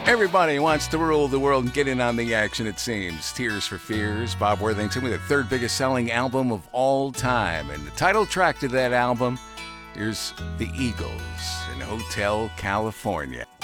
Everybody wants to rule the world and get in on the action, it seems. Tears for Fears, Bob Worthington with the third biggest selling album of all time. And the title track to that album, here's the Eagles in Hotel California.